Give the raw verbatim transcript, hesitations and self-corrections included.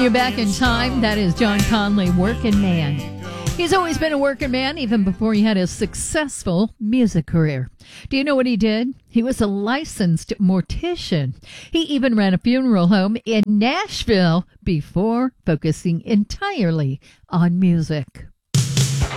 you back in time, that is John Conley, Working Man. He's always been a working man, even before he had a successful music career. Do you know what he did? He was a licensed mortician. He even ran a funeral home in Nashville before focusing entirely on music.